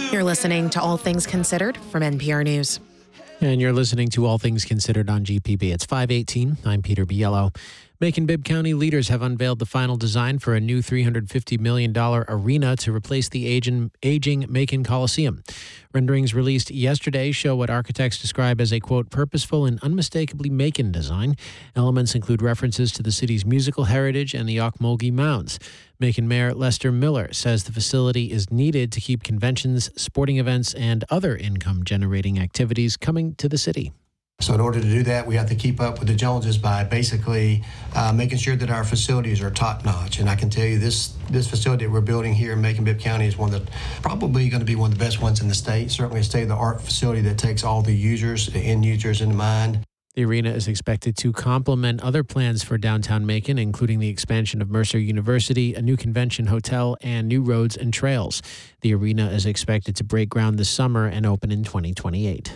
You're listening to All Things Considered from NPR News. And you're listening to All Things Considered on GPB. It's 5:18. I'm Peter Biello. Macon-Bibb County leaders have unveiled the final design for a new $350 million arena to replace the aging Macon Coliseum. Renderings released yesterday show what architects describe as a, quote, purposeful and unmistakably Macon design. Elements include references to the city's musical heritage and the Ocmulgee Mounds. Macon Mayor Lester Miller says the facility is needed to keep conventions, sporting events, and other income-generating activities coming to the city. So in order to do that, we have to keep up with the Joneses by basically making sure that our facilities are top-notch. And I can tell you this facility that we're building here in Macon-Bibb County is one that probably going to be one of the best ones in the state, certainly a state-of-the-art facility that takes all the users, the end users in mind. The arena is expected to complement other plans for downtown Macon, including the expansion of Mercer University, a new convention hotel, and new roads and trails. The arena is expected to break ground this summer and open in 2028.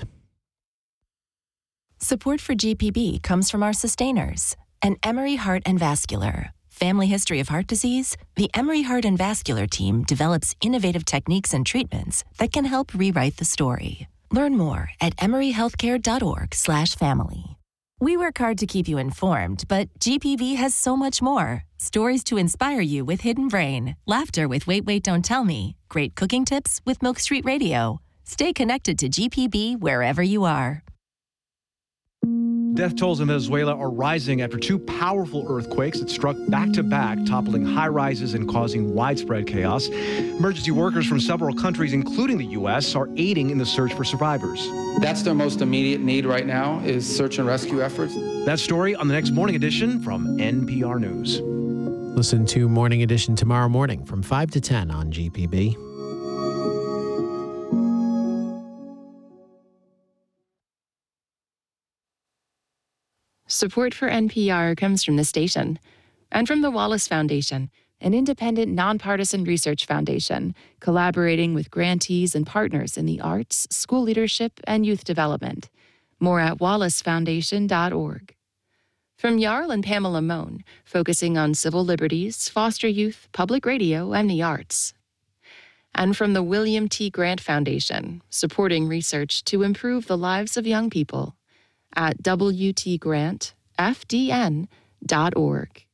Support for GPB comes from our sustainers and Emory Heart and Vascular. Family history of heart disease? The Emory Heart and Vascular team develops innovative techniques and treatments that can help rewrite the story. Learn more at emoryhealthcare.org/family. We work hard to keep you informed, but GPB has so much more. Stories to inspire you with Hidden Brain, laughter with Wait, Wait, Don't Tell Me, great cooking tips with Milk Street Radio. Stay connected to GPB wherever you are. Death tolls in Venezuela are rising after two powerful earthquakes that struck back-to-back, toppling high-rises and causing widespread chaos. Emergency workers from several countries, including the U.S., are aiding in the search for survivors. That's their most immediate need right now is search and rescue efforts. That story on the next Morning Edition from NPR News. Listen to Morning Edition tomorrow morning from 5 to 10 on GPB. Support for NPR comes from the station and from the Wallace Foundation, an independent, nonpartisan research foundation collaborating with grantees and partners in the arts, school leadership, and youth development. More at wallacefoundation.org. From Jarl and Pamela Mohn, focusing on civil liberties, foster youth, public radio, and the arts. And from the William T. Grant Foundation, supporting research to improve the lives of young people. At WTGrantFDN.org.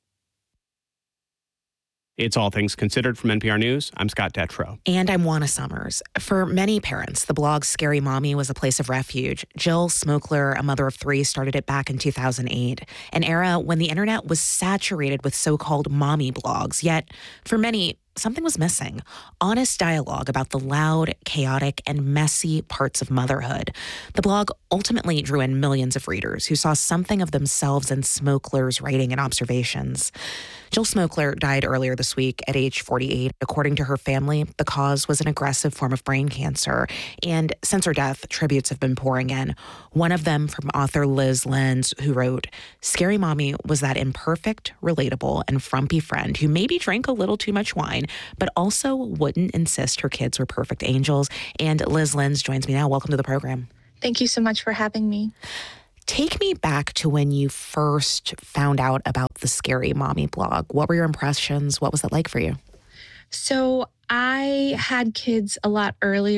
It's All Things Considered from NPR News. I'm Scott Detrow. And I'm Juana Summers. For many parents, the blog Scary Mommy was a place of refuge. Jill Smokler, a mother of three, started it back in 2008, an era when the internet was saturated with so-called mommy blogs. Yet, for many, something was missing. Honest dialogue about the loud, chaotic, and messy parts of motherhood. The blog ultimately drew in millions of readers who saw something of themselves in Smokler's writing and observations. Jill Smokler died earlier this week at age 48. According to her family, the cause was an aggressive form of brain cancer. And since her death, tributes have been pouring in. One of them from author Liz Lenz, who wrote, "Scary Mommy was that imperfect, relatable, and frumpy friend who maybe drank a little too much wine, but also wouldn't insist her kids were perfect angels." And Liz Lenz joins me now. Welcome to the program. Thank you so much for having me. Take me back to when you first found out about the Scary Mommy blog. What were your impressions? What was that like for you? So I had kids a lot earlier